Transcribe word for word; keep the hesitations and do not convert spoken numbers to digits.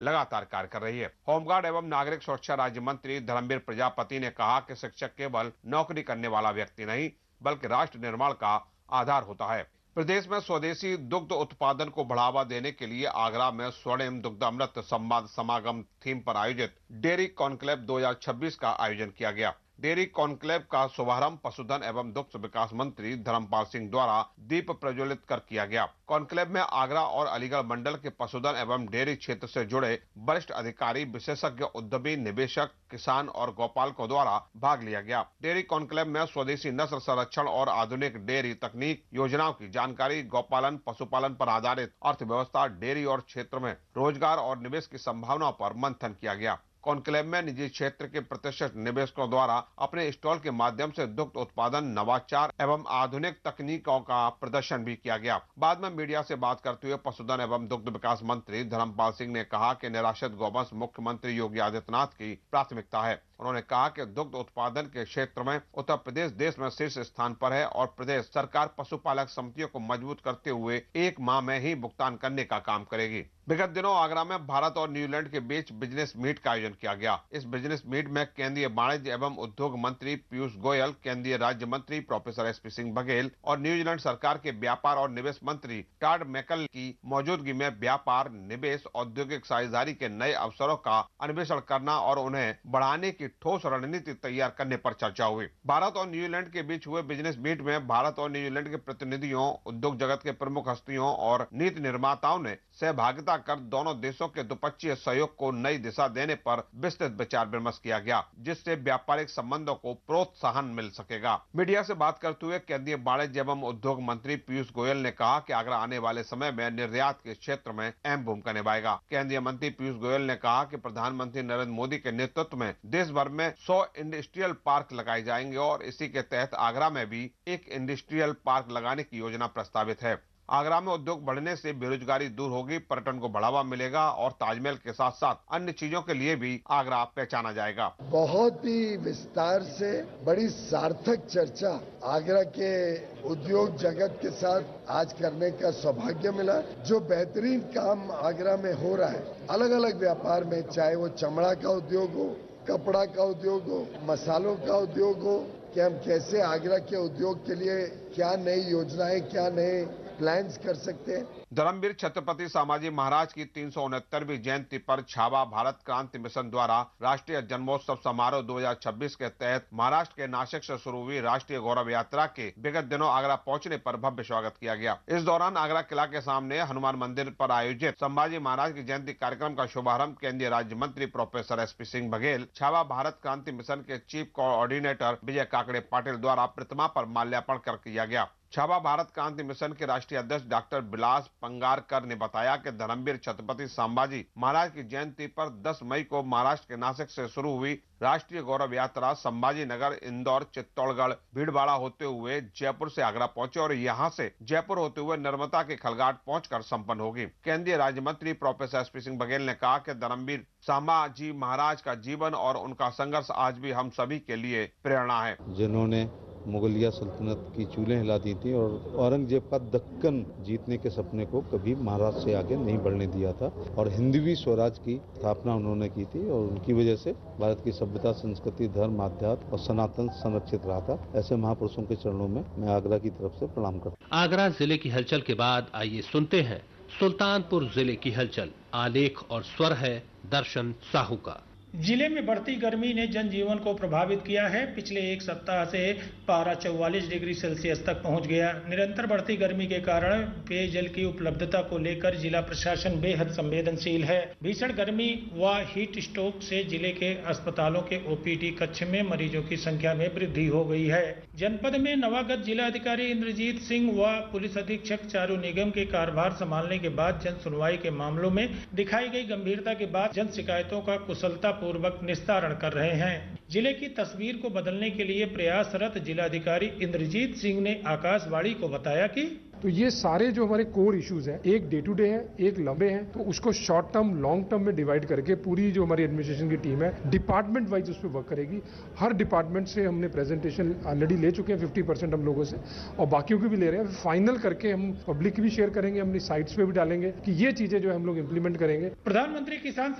लगातार कार्य कर रही है। होमगार्ड एवं नागरिक सुरक्षा राज्य मंत्री धर्मवीर प्रजापति ने कहा कि शिक्षक केवल नौकरी करने वाला व्यक्ति नहीं बल्कि राष्ट्र निर्माण का आधार होता है। प्रदेश में स्वदेशी दुग्ध उत्पादन को बढ़ावा देने के लिए आगरा में स्वर्णिम दुग्धामृत संवाद समागम थीम पर आयोजित डेयरी कॉन्क्लेव दो हज़ार छब्बीस का आयोजन किया गया। डेयरी कॉन्क्लेव का शुभारंभ पशुधन एवं दुग्ध विकास मंत्री धर्मपाल सिंह द्वारा दीप प्रज्वलित कर किया गया। कॉन्क्लेव में आगरा और अलीगढ़ मंडल के पशुधन एवं डेयरी क्षेत्र से जुड़े वरिष्ठ अधिकारी, विशेषज्ञ, उद्यमी, निवेशक, किसान और गौपालकों द्वारा भाग लिया गया। डेयरी कॉन्क्लेव में स्वदेशी नस्ल संरक्षण और आधुनिक डेयरी तकनीक योजनाओं की जानकारी, गौपालन, पशुपालन पर आधारित अर्थव्यवस्था, डेयरी और क्षेत्र में रोजगार और निवेश की संभावनाओं पर मंथन किया गया। कॉन्क्लेव में निजी क्षेत्र के प्रतिष्ठित निवेशकों द्वारा अपने स्टॉल के माध्यम से दुग्ध उत्पादन, नवाचार एवं आधुनिक तकनीकों का प्रदर्शन भी किया गया। बाद में मीडिया से बात करते हुए पशुधन एवं दुग्ध विकास मंत्री धर्मपाल सिंह ने कहा कि निराश्रित गौवंश मुख्यमंत्री योगी आदित्यनाथ की प्राथमिकता है। उन्होंने कहा कि दुग्ध उत्पादन के क्षेत्र में उत्तर प्रदेश देश में शीर्ष स्थान पर है और प्रदेश सरकार पशुपालक समितियों को मजबूत करते हुए एक माह में ही भुगतान करने का काम करेगी। विगत दिनों आगरा में भारत और न्यूजीलैंड के बीच बिजनेस मीट का आयोजन किया गया। इस बिजनेस मीट में केंद्रीय वाणिज्य एवं उद्योग मंत्री पीयूष गोयल, केंद्रीय राज्य मंत्री professor S P Singh Baghel और न्यूजीलैंड सरकार के व्यापार और निवेश मंत्री टॉड मैकल की मौजूदगी में व्यापार, निवेश, औद्योगिक साझेदारी के नए अवसरों का अन्वेषण करना और उन्हें बढ़ाने की ठोस रणनीति तैयार करने पर चर्चा हुई। भारत और न्यूजीलैंड के बीच हुए बिजनेस मीट में भारत और न्यूजीलैंड के प्रतिनिधियों, उद्योग जगत के प्रमुख हस्तियों और नीति निर्माताओं ने सहभागिता कर दोनों देशों के द्विपक्षीय सहयोग को नई दिशा देने पर विस्तृत विचार विमर्श किया गया, जिससे व्यापारिक संबंधों को प्रोत्साहन मिल सकेगा। मीडिया से बात करते हुए केंद्रीय वाणिज्य एवं उद्योग मंत्री पीयूष गोयल ने कहा कि आगरा आने वाले समय में निर्यात के क्षेत्र में अहम भूमिका निभाएगा। केंद्रीय मंत्री पीयूष गोयल ने कहा कि प्रधानमंत्री नरेंद्र मोदी के नेतृत्व में देश भर में सौ इंडस्ट्रियल पार्क लगाए जाएंगे और इसी के तहत आगरा में भी एक इंडस्ट्रियल पार्क लगाने की योजना प्रस्तावित है। आगरा में उद्योग बढ़ने से बेरोजगारी दूर होगी, पर्यटन को बढ़ावा मिलेगा और ताजमहल के साथ साथ अन्य चीजों के लिए भी आगरा पहचाना जाएगा। बहुत ही विस्तार से बड़ी सार्थक चर्चा आगरा के उद्योग जगत के साथ आज करने का सौभाग्य मिला। जो बेहतरीन काम आगरा में हो रहा है अलग अलग व्यापार में, चाहे वो चमड़ा का उद्योग हो, कपड़ा का उद्योग हो, मसालों का उद्योग हो, कि हम कैसे आगरा के उद्योग के लिए क्या नई योजनाएं, क्या नए प्लान्स कर सकते हैं। धर्मवीर छत्रपति संभाजी महाराज की तीन सौ उनहत्तरवीं जयंती पर छावा भारत क्रांति मिशन द्वारा राष्ट्रीय जन्मोत्सव समारोह दो हज़ार छब्बीस के तहत महाराष्ट्र के नासिक से शुरू हुई राष्ट्रीय गौरव यात्रा के विगत दिनों आगरा पहुंचने पर भव्य स्वागत किया गया। इस दौरान आगरा किला के सामने हनुमान मंदिर पर आयोजित संभाजी महाराज की जयंती कार्यक्रम का शुभारंभ केंद्रीय राज्य मंत्री professor S P Singh Baghel, Chhaava Bharat क्रांति मिशन के चीफ कोऑर्डिनेटर विजय काकड़े पाटिल द्वारा प्रतिमा पर माल्यार्पण कर किया गया। छावा भारत क्रांति मिशन के राष्ट्रीय अध्यक्ष डॉक्टर विलास पंगारकर ने बताया कि धर्मवीर छत्रपति संभाजी महाराज की जयंती पर दस मई को महाराष्ट्र के नासिक से शुरू हुई राष्ट्रीय गौरव यात्रा संभाजी नगर, इंदौर, चित्तौड़गढ़, भीलवाड़ा होते हुए जयपुर से आगरा पहुंचे और यहां से जयपुर होते हुए नर्मदा के खलघाट पहुंचकर संपन्न होगी। केंद्रीय राज्य मंत्री professor S P Singh Baghel ने कहा कि धर्मवीर संभाजी महाराज का जीवन और उनका संघर्ष आज भी हम सभी के लिए प्रेरणा है। जिन्होंने मुगलिया सल्तनत की चूल्हें हिला दी थी और औरंगजेब का दक्कन जीतने के सपने को कभी महाराष्ट्र से आगे नहीं बढ़ने दिया था और हिंदवी स्वराज की स्थापना उन्होंने की थी और उनकी वजह से भारत की सभ्यता, संस्कृति, धर्म, आध्यात्म और सनातन संरक्षित रहा था। ऐसे महापुरुषों के चरणों में मैं आगरा की तरफ से प्रणाम करता हूँ। आगरा जिले की हलचल के बाद आइए सुनते हैं सुल्तानपुर जिले की हलचल। आलेख और स्वर है दर्शन साहू का। जिले में बढ़ती गर्मी ने जनजीवन को प्रभावित किया है। पिछले एक सप्ताह से पारा चौवालीस डिग्री सेल्सियस तक पहुंच गया। निरंतर बढ़ती गर्मी के कारण पेयजल की उपलब्धता को लेकर जिला प्रशासन बेहद संवेदनशील है। भीषण गर्मी व हीट स्ट्रोक से जिले के अस्पतालों के ओ पी डी कक्ष में मरीजों की संख्या में वृद्धि हो गई है। जनपद में नवागत जिलाधिकारी इंद्रजीत सिंह व पुलिस अधीक्षक चारू निगम के कार्यभार संभालने के बाद जन सुनवाई के मामलों में दिखाई गई गंभीरता के बाद जन शिकायतों का कुशलता पूर्वक निस्तारण कर रहे हैं। जिले की तस्वीर को बदलने के लिए प्रयासरत जिलाधिकारी इंद्रजीत सिंह ने आकाशवाणी को बताया कि तो ये सारे जो हमारे कोर इश्यूज हैं, एक डे टू डे है, एक लंबे हैं, तो उसको शॉर्ट टर्म लॉन्ग टर्म में डिवाइड करके पूरी जो हमारी एडमिनिस्ट्रेशन की टीम है डिपार्टमेंट वाइज उस पर वर्क करेगी। हर डिपार्टमेंट से हमने प्रेजेंटेशन ऑलरेडी ले चुके हैं फिफ्टी परसेंट हम लोगों से, और बाकियों की भी ले रहे हैं। फाइनल करके हम पब्लिक भी शेयर करेंगे, अपनी साइट्स पे भी डालेंगे कि ये चीजें जो हम लोग इंप्लीमेंट करेंगे। प्रधानमंत्री किसान